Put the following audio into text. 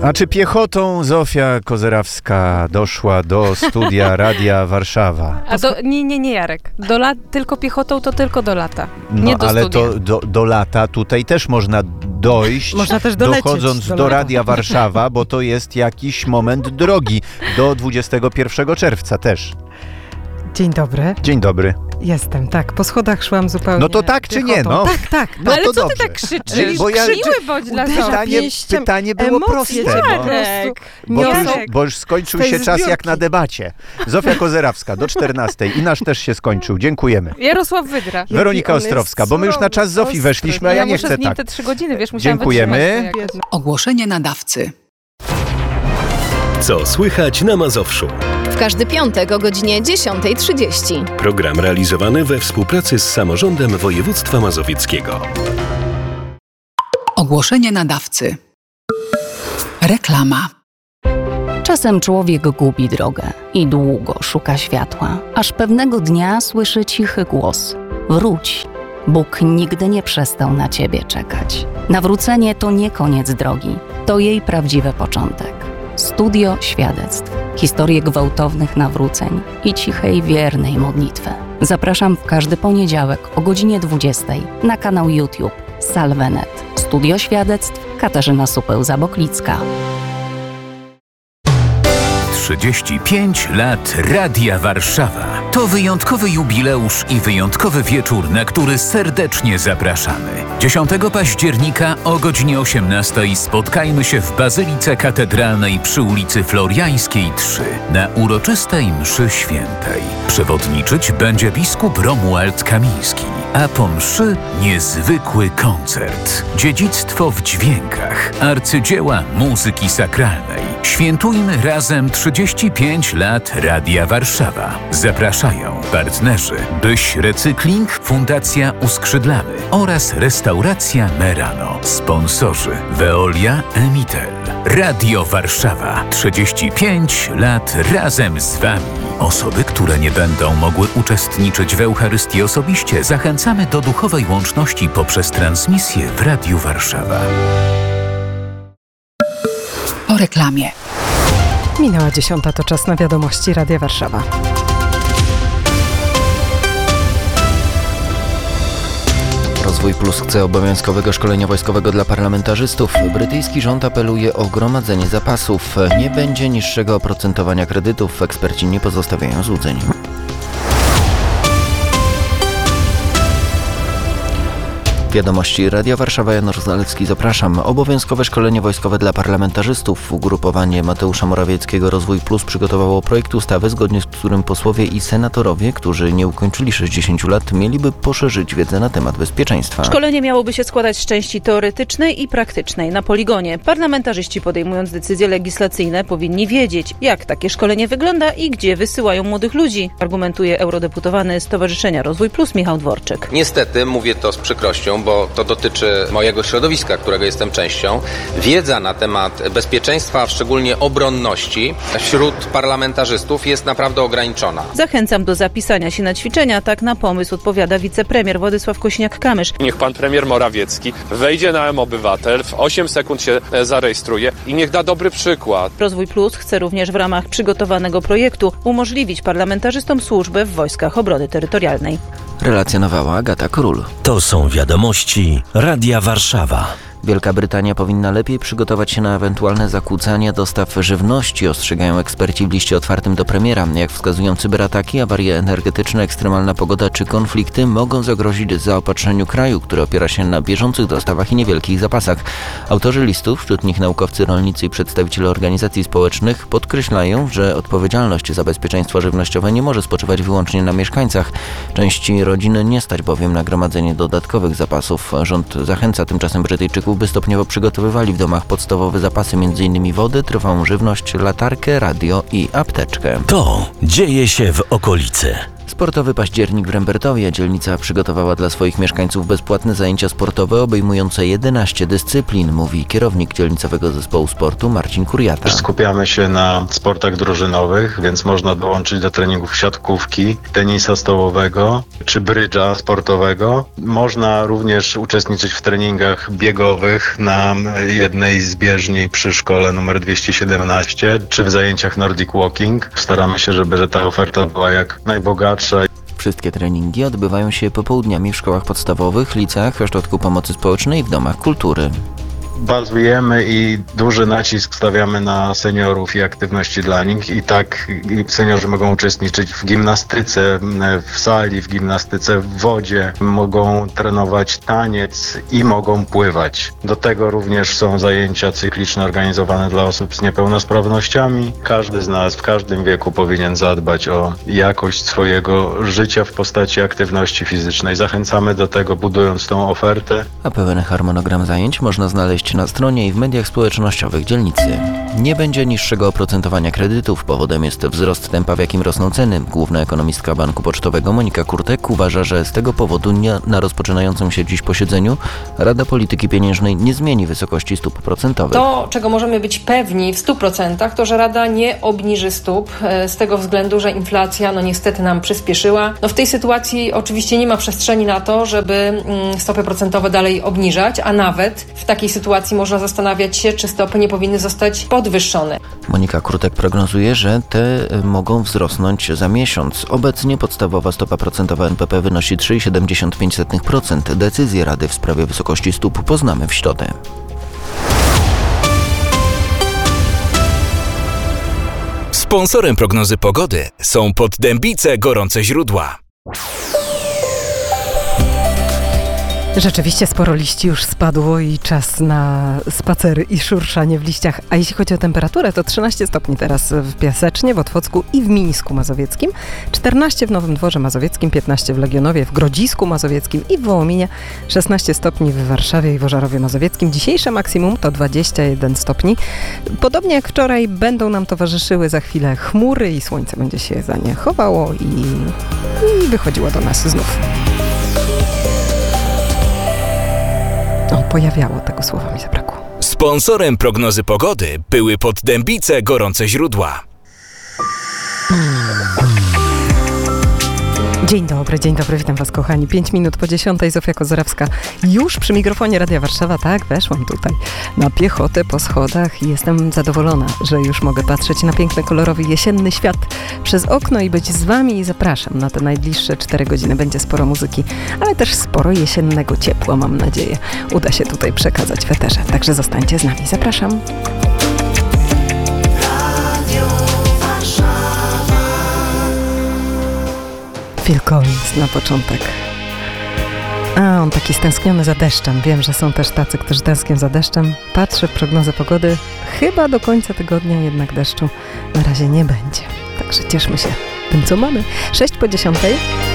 A czy piechotą Zofia Kozerawska doszła do studia Radia Warszawa? Nie, Jarek. Tylko piechotą to tylko do lata. Nie do ale studia. to do lata tutaj też można dojść, można też dolecieć dochodząc do Radia Warszawa, bo to jest jakiś moment drogi do 21 czerwca też. Dzień dobry. Dzień dobry. Jestem, tak. Po schodach szłam zupełnie. No to tak czy nie, no? Tak. No ale to co dobrze. ty tak krzyczysz? Bo ja- Miły bądź dla Zofii. Pytanie było emocje, proste. Jarek. Bo już skończył z tej się czas jak zbiórki. na debacie. Zofia Kozerawska do 14 i nasz też się skończył. Dziękujemy. Jarosław Wydra. Weronika on jest Ostrowska, bo my już na czas Zofii ostry. weszliśmy, a ja nie muszę chcę z nim tak. te 3 godziny, wiesz, musiałam Dziękujemy. wytrzymać to jakoś. Ogłoszenie nadawcy. Co słychać na Mazowszu? W każdy piątek o godzinie 10:30. Program realizowany we współpracy z Samorządem Województwa Mazowieckiego. Ogłoszenie nadawcy. Reklama. Czasem człowiek gubi drogę i długo szuka światła, aż pewnego dnia słyszy cichy głos: wróć, Bóg nigdy nie przestał na ciebie czekać. Nawrócenie to nie koniec drogi, to jej prawdziwy początek. Studio świadectw, historie gwałtownych nawróceń i cichej, wiernej modlitwy. Zapraszam w każdy poniedziałek o godzinie 20 na kanał YouTube Salvenet. Studio świadectw Katarzyna Supeł-Zaboklicka. 35 lat Radia Warszawa. To wyjątkowy jubileusz i wyjątkowy wieczór, na który serdecznie zapraszamy. 10 października o godzinie 18 spotkajmy się w Bazylice Katedralnej przy ulicy Floriańskiej 3 na uroczystej mszy świętej. Przewodniczyć będzie biskup Romuald Kamiński, a po mszy niezwykły koncert. Dziedzictwo w dźwiękach, arcydzieła muzyki sakralnej. Świętujmy razem 35 lat Radia Warszawa. Zapraszają partnerzy Byś Recykling, Fundacja Uskrzydlamy oraz Restauracja Merano. Sponsorzy Veolia, Emitel. Radio Warszawa. 35 lat razem z Wami. Osoby, które nie będą mogły uczestniczyć w Eucharystii osobiście, zachęcamy do duchowej łączności poprzez transmisję w Radiu Warszawa. Po reklamie. Minęła 10, to czas na wiadomości Radia Warszawa. Rozwój Plus chce obowiązkowego szkolenia wojskowego dla parlamentarzystów. Brytyjski rząd apeluje o gromadzenie zapasów. Nie będzie niższego oprocentowania kredytów. Eksperci nie pozostawiają złudzeń. Wiadomości Radia Warszawa, Janusz Zalewski, zapraszam. Obowiązkowe szkolenie wojskowe dla parlamentarzystów. Ugrupowanie Mateusza Morawieckiego Rozwój Plus przygotowało projekt ustawy, zgodnie z którym posłowie i senatorowie, którzy nie ukończyli 60 lat, mieliby poszerzyć wiedzę na temat bezpieczeństwa. Szkolenie miałoby się składać z części teoretycznej i praktycznej na poligonie. Parlamentarzyści, podejmując decyzje legislacyjne, powinni wiedzieć, jak takie szkolenie wygląda i gdzie wysyłają młodych ludzi, argumentuje eurodeputowany Stowarzyszenia Rozwój Plus Michał Dworczyk. Niestety, mówię to z przykrością, bo to dotyczy mojego środowiska, którego jestem częścią. Wiedza na temat bezpieczeństwa, a szczególnie obronności wśród parlamentarzystów jest naprawdę ograniczona. Zachęcam do zapisania się na ćwiczenia, tak na pomysł odpowiada wicepremier Władysław Kosiniak-Kamysz. Niech pan premier Morawiecki wejdzie na mObywatel, w 8 sekund się zarejestruje i niech da dobry przykład. Rozwój Plus chce również w ramach przygotowanego projektu umożliwić parlamentarzystom służbę w Wojskach Obrony Terytorialnej. Relacjonowała Agata Król. To są wiadomości Radia Warszawa. Wielka Brytania powinna lepiej przygotować się na ewentualne zakłócanie dostaw żywności, ostrzegają eksperci w liście otwartym do premiera. Jak wskazują cyberataki, awarie energetyczne, ekstremalna pogoda czy konflikty mogą zagrozić zaopatrzeniu kraju, który opiera się na bieżących dostawach i niewielkich zapasach. Autorzy listów, wśród nich naukowcy, rolnicy i przedstawiciele organizacji społecznych, podkreślają, że odpowiedzialność za bezpieczeństwo żywnościowe nie może spoczywać wyłącznie na mieszkańcach. Części rodziny nie stać bowiem na gromadzenie dodatkowych zapasów. Rząd zachęca tymczasem Brytyjczyków, by stopniowo przygotowywali w domach podstawowe zapasy, m.in. wody, trwałą żywność, latarkę, radio i apteczkę. To dzieje się w okolicy. Sportowy październik w Rembertowie. Dzielnica przygotowała dla swoich mieszkańców bezpłatne zajęcia sportowe obejmujące 11 dyscyplin, mówi kierownik dzielnicowego zespołu sportu Marcin Kuriata. Skupiamy się na sportach drużynowych, więc można dołączyć do treningów siatkówki, tenisa stołowego czy brydża sportowego. Można również uczestniczyć w treningach biegowych na jednej z bieżni przy szkole numer 217 czy w zajęciach Nordic Walking. Staramy się, żeby ta oferta była jak najbogatsza. Wszystkie treningi odbywają się popołudniami w szkołach podstawowych, liceach, ośrodku pomocy społecznej i w domach kultury. Bazujemy i duży nacisk stawiamy na seniorów i aktywności dla nich. I tak seniorzy mogą uczestniczyć w gimnastyce, w sali, w gimnastyce w wodzie, mogą trenować taniec i mogą pływać. Do tego również są zajęcia cykliczne organizowane dla osób z niepełnosprawnościami. Każdy z nas w każdym wieku powinien zadbać o jakość swojego życia w postaci aktywności fizycznej. Zachęcamy do tego, budując tą ofertę. A pełen harmonogram zajęć można znaleźć na stronie i w mediach społecznościowych dzielnicy. Nie będzie niższego oprocentowania kredytów. Powodem jest wzrost tempa, w jakim rosną ceny. Główna ekonomistka Banku Pocztowego Monika Kurtek uważa, że z tego powodu na rozpoczynającym się dziś posiedzeniu Rada Polityki Pieniężnej nie zmieni wysokości stóp procentowych. To, czego możemy być pewni w 100%, to, że Rada nie obniży stóp z tego względu, że inflacja niestety nam przyspieszyła. W tej sytuacji oczywiście nie ma przestrzeni na to, żeby stopy procentowe dalej obniżać, a nawet w takiej sytuacji można zastanawiać się, czy stopy nie powinny zostać podwyższone. Monika Kurtek prognozuje, że te mogą wzrosnąć za miesiąc. Obecnie podstawowa stopa procentowa NBP wynosi 3,75%. Decyzję Rady w sprawie wysokości stóp poznamy w środę. Sponsorem prognozy pogody są Poddębice Gorące Źródła. Rzeczywiście sporo liści już spadło i czas na spacery i szurszanie w liściach. A jeśli chodzi o temperaturę, to 13 stopni teraz w Piasecznie, w Otwocku i w Mińsku Mazowieckim, 14 w Nowym Dworze Mazowieckim, 15 w Legionowie, w Grodzisku Mazowieckim i w Wołominie, 16 stopni w Warszawie i w Ożarowie Mazowieckim. Dzisiejsze maksimum to 21 stopni. Podobnie jak wczoraj będą nam towarzyszyły za chwilę chmury i słońce będzie się za nie chowało i wychodziło do nas znów. Pojawiało, tego słowa mi zabrakło. Sponsorem prognozy pogody były Poddębice Gorące Źródła. Dzień dobry, witam Was kochani. 5 minut po 10:00, Zofia Kozorawska już przy mikrofonie Radia Warszawa. Tak, weszłam tutaj na piechotę po schodach i jestem zadowolona, że już mogę patrzeć na piękny, kolorowy, jesienny świat przez okno i być z Wami i zapraszam na te najbliższe 4 godziny. Będzie sporo muzyki, ale też sporo jesiennego ciepła, mam nadzieję. Uda się tutaj przekazać w eterze, także zostańcie z nami. Zapraszam. Phil Collins na początek. A, on taki stęskniony za deszczem. Wiem, że są też tacy, którzy tęsknią za deszczem. Patrzę w prognozę pogody. Chyba do końca tygodnia jednak deszczu na razie nie będzie. Także cieszmy się tym, co mamy. 6 po 10:00.